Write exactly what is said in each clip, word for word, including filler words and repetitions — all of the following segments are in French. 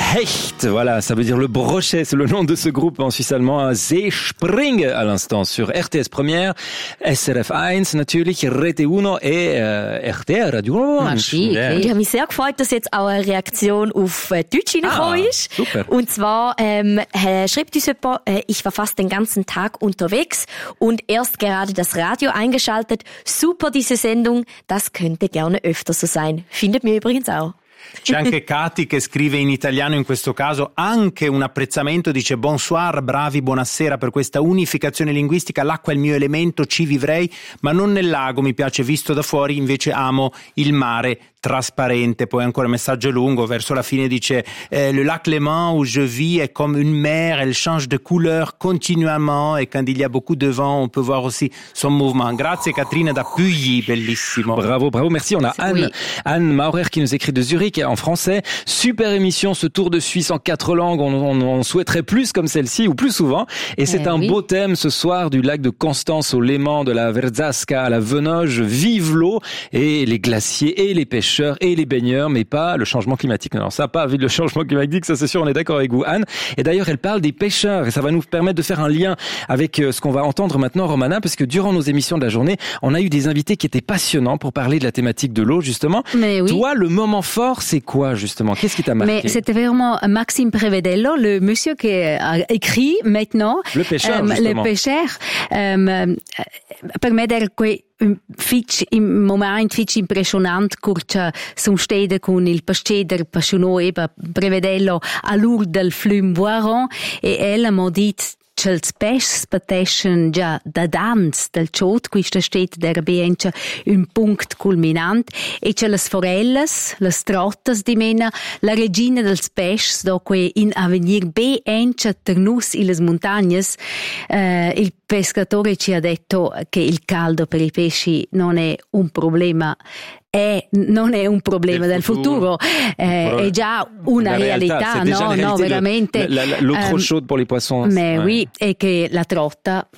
Hecht, voilà, ça veut dire le brochet, c'est le nom de ce groupe en suisse allemand. Seespring à l'instant sur R T S Première, S R F eins natürlich, Rete Uno et äh, R T R Radio eins. Ja. Ich habe mich sehr gefreut, dass jetzt auch eine Reaktion auf äh, Deutsch reingekommen ah, ist. Super. Und zwar ähm, äh, schreibt uns jemand, äh, ich war fast den ganzen Tag unterwegs und erst gerade das Radio eingeschaltet. Super diese Sendung, das könnte gerne öfter so sein. Findet mir übrigens auch. C'è anche Katy che scrive in italiano in questo caso anche un apprezzamento, dice bonsoir, bravi, buonasera per questa unificazione linguistica, l'acqua è il mio elemento, ci vivrei, ma non nel lago, mi piace visto da fuori, invece amo il mare trasparente. Poi ancora un messaggio lungo, verso la fine dice eh, le lac Léman où je vis est comme une mer, elle change de couleur continuellement et quand il y a beaucoup de vent on peut voir aussi son mouvement. Grazie Katrina da Puyi, bellissimo. Bravo, bravo, merci. On a Anne, oui. Anne Maurer qui nous écrit de Zurich en français. Super émission, ce tour de Suisse en quatre langues. On, on, on souhaiterait plus comme celle-ci ou plus souvent. Et c'est eh un oui. beau thème ce soir, du lac de Constance au Léman, de la Verzasca à la Venoge. Vive l'eau et les glaciers et les pêcheurs et les baigneurs, mais pas le changement climatique. Non, ça pas vu le changement climatique, ça c'est sûr, on est d'accord avec vous, Anne. Et d'ailleurs, elle parle des pêcheurs et ça va nous permettre de faire un lien avec ce qu'on va entendre maintenant, Romana, parce que durant nos émissions de la journée, on a eu des invités qui étaient passionnants pour parler de la thématique de l'eau, justement. Mais oui. Toi, le moment fort, c'est quoi, justement? Qu'est-ce qui t'a marqué? Mais c'était vraiment Maxime Prevedello, le monsieur qui a écrit maintenant. Le pêcheur, um, justement. Le pêcheur. Um, per me era que fitch im moment fitch impressionant curcia son stede con il pasceder passionò eba Prevedello a l'ur del flum Boiron e ella mo dit Chels pes pateschen già da dans del ciot questa stet der biencha un punct culminant e c'è las forelles las trottas di mena la regina dels pes do que in avenir biencha ternus in les montagnes eh, il pescatore ci ha detto che il caldo per i pesci non è un problema è, non è un problema del, del futuro, futuro. Eh, è già una la realtà, realtà, no, no, veramente. La, la, l'eau trop um, chaude pour les poissons. Mais ouais. Oui, e che la trotta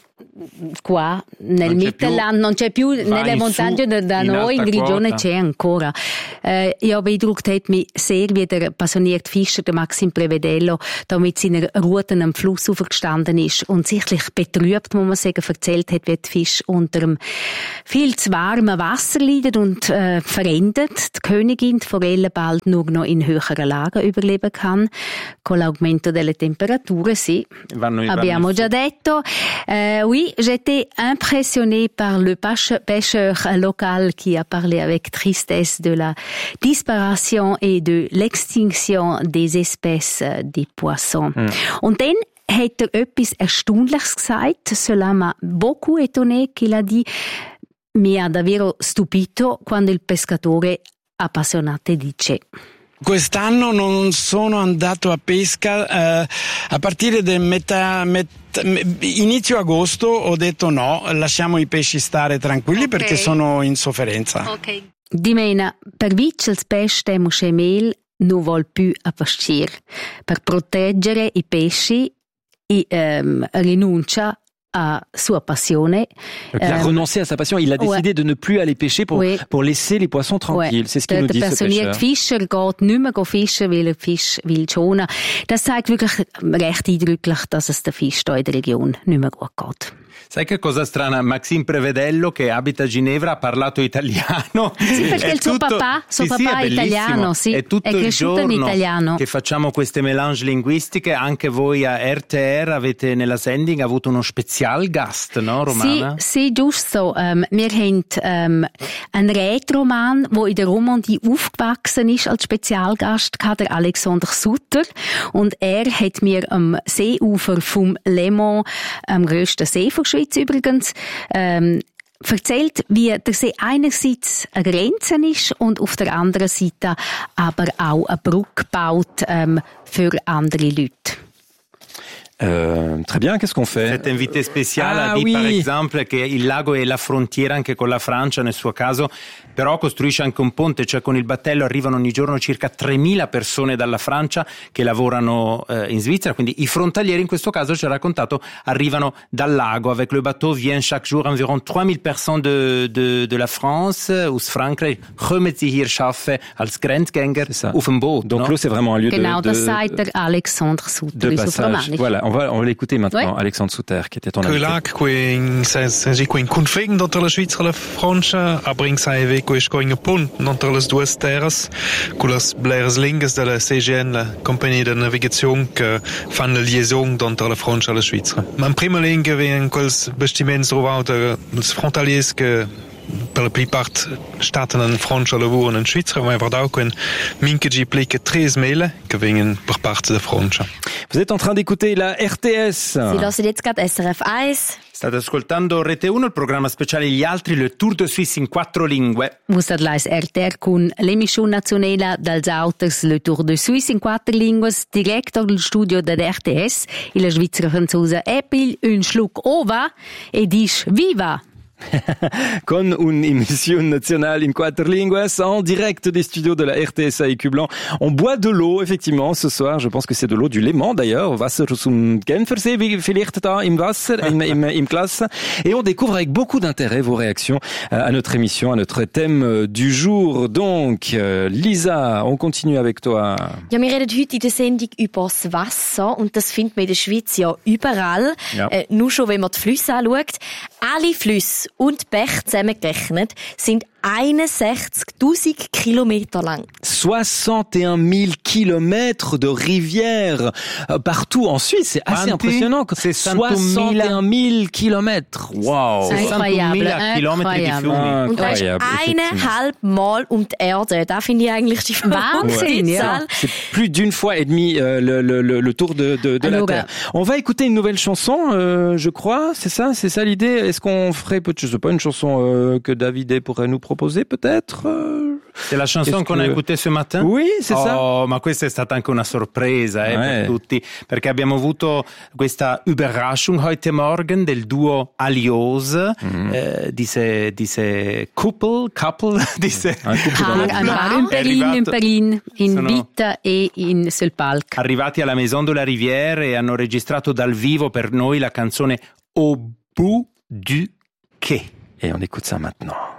qua nel Mittelland non c'è più, nelle montagne da, da in noi in Grigione c'è ancora. Äh, ich habe Eindruck, hat mich sehr wie der passionierte Fischer, der Maxim Prevedello, da mit seiner Ruten am Fluss aufgestanden ist und sichtlich betrübt, muss man sagen, erzählt hat, wie die Fische unter dem viel zu warmen Wasser leiden und äh, verendet. Die Königin, die Forelle, bald nur noch in höheren Lagen überleben kann. Con l'aumento delle temperature, sì. Vanno, Abbiamo vanno già detto. Euh, oui, j'étais impressionnée par le pêcheur local qui a parlé avec tristesse de la disparition et de l'extinction des espèces des poissons. Mm. Und dann hat er etwas Erstaunliches gesagt. Cela m'a beaucoup étonné qu'il a dit, mi ha davvero stupito quando il pescatore appassionato dice: quest'anno non sono andato a pesca eh, a partire da metà, metà inizio agosto ho detto no, lasciamo i pesci stare tranquilli, okay, perché sono in sofferenza. Okay. Dimena, per vincere il pesce temo scemel non vuol più a pascire. Per proteggere i pesci i, um, rinuncia à sa passion. Il a euh, renoncé à sa passion. Il a décidé ouais. de ne plus aller pêcher pour, oui. pour laisser les poissons tranquilles. Ouais. C'est ce qu'il nous dit, ce pêcheur. Der Fischer geht nicht mehr fischen, weil er Fisch will schonen. Das zeigt wirklich recht eindrücklich, dass es der Fisch da in der Region nicht mehr gut geht. Sai che cosa strana? Maxime Prevedello, che abita a Ginevra, ha parlato italiano. Sì, perché è il suo tutto, papà, suo sì, papà sì, è, è italiano, sì. È tutto è il cresciuto in italiano. Che facciamo queste melange linguistiche. Anche voi a R T R avete nella sending avuto uno Spezialgast, no, Romana? Sì, sì, giusto. Um, wir haben um, einen Rätroman, der in der Romandie aufgewachsen ist als Spezialgast, der Alexander Sutter. Und er hat mir am Seeufer vom Léman, am grössten See von Schweiz übrigens, ähm, erzählt, wie der See einerseits eine Grenze ist und auf der anderen Seite aber auch eine Brücke baut ähm, für andere Leute. Euh, très bien, qu'est-ce qu'on fait? Cet invité speciale ah, ha dit oui. per esempio che il lago è la frontiera anche con la Francia nel suo caso, però costruisce anche un ponte, cioè con il battello arrivano ogni giorno circa tremila persone dalla Francia che lavorano eh, in Svizzera, quindi i frontalieri in questo caso ci ha raccontato arrivano dal lago. Avec le bateau viennent chaque jour environ trois mille personnes de, de, de la France, aus Frankreich, kommen sie hier arbeiten als Grenzgänger auf dem Boot. Donc l'eau c'est vraiment un lieu genau, de, de, das sagt der Alexandre Sutter. de passage. Voilà, on va, on va l'écouter maintenant, ouais. Alexandre Sutter, qui était ton invité. invité. Lac, qui qui conflict entre la Suisse et la France, aber in sai ve qui sco in pont entre les dues terres, con les blers lingues de la C G N, la compagnie de navigation que fan la liaison entre la France et la Suisse. En prima lingue vien quels vestiments trovato els frontaliers que per la plupart staten in Francia lavoren in Svizzera, ma va auch in minke gi plique tres mille che vengono per parte de Francia. Vous êtes en train d'écouter la R T S. Sie hören jetzt gerade S R F eins. State ascoltando Rete uno, il programma speciale Gli Altri, le Tour de Suisse in quattro lingue. Vous êtes les R T R con l'émission nationale dels Auters, le Tour de Suisse in quattro lingue, director del studio de R T S, e la Svizzera franzosa Epil, un schluck ova e dice viva! Con un'émission nationale in quattro lingues, en direct des studios de la R T S à Écublanc. On boit de l'eau, effectivement, ce soir. Je pense que c'est de l'eau du Léman, d'ailleurs. Wasser zum Genfersee, vielleicht da im Wasser, im, im, im Glas. Et on découvre avec beaucoup d'intérêt vos réactions à notre émission, à notre thème du jour. Donc, Lisa, on continue avec toi. Ja, wir reden heute in der Sendung über das Wasser. Und das findet man in der Schweiz ja überall. Ja. Äh, nur schon, wenn man die Flüsse anschaut. Alle Flüsse und Bäche zusammengerechnet sind einundsechzigtausend Kilometer lang. soixante et un mille kilomètres de rivières partout en Suisse. C'est assez Quanti? impressionnant. sessantunomila soixante et un mille kilomètres. Wow. sessantunomila chilometri di fiumi. Und das ist eineinhalb Mal um die Erde. Da finde ich eigentlich die Wahnsinn, ja. C'est plus d'une fois et demi euh, le, le, le, le tour de, de, de la Alors, Terre. On va écouter une nouvelle chanson, euh, je crois. C'est ça, c'est ça l'idée. Est-ce qu'on ferait, je sais pas, une chanson euh, que David pourrait nous proposer, peut-être? euh... C'est la chanson qu'on a que... écoutée ce matin? Oui, c'est oh, ça. Oh, ma questa è stata anche una sorpresa eh, ouais. per tutti, perché abbiamo avuto questa Überraschung heute Morgen del duo Alios, mm-hmm. eh, diese, diese Couple, couple, diese... Un Perin, un Perin, in vita e in sul palco. Arrivati alla Maison de la Rivière e hanno registrato dal vivo per noi la canzone Au bout du quai. Et on écoute ça maintenant.